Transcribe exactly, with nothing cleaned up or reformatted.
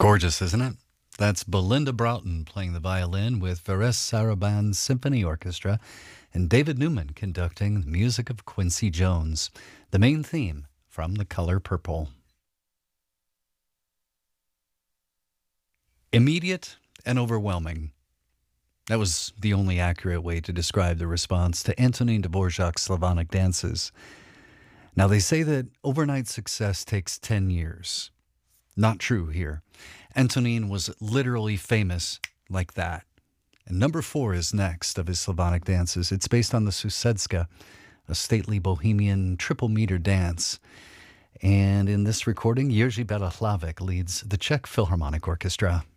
Gorgeous, isn't it? That's Belinda Broughton playing the violin with Vares Sarabande Symphony Orchestra and David Newman conducting the music of Quincy Jones, the main theme from The Color Purple. Immediate and overwhelming. That was the only accurate way to describe the response to Antonin Dvorak's Slavonic dances. Now, they say that overnight success takes ten years. Not true here. Antonin was literally famous like that. And number four is next of his Slavonic dances. It's based on the Susedska, a stately bohemian triple meter dance. And in this recording, Jerzy Bela Hlavic leads the Czech Philharmonic Orchestra.